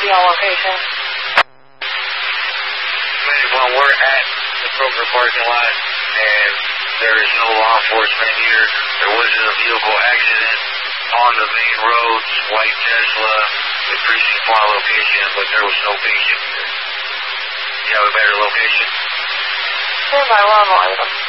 your location? Well, we're at the Kroger parking lot, and there is no law enforcement here. There wasn't a vehicle accident on the main roads, white Tesla, the precinct 1 location, but there was no patient here. You have a better location? Stand by while I'm on them.